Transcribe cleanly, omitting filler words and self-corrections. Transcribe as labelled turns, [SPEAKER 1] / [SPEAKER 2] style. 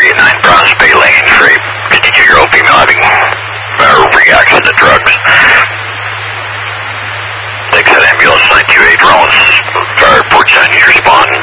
[SPEAKER 1] 389 Bronze Bay Lane for a 52-year-old female having reaction to drugs. Takes an ambulance 928 Rollins. Fire report 9 need to respond.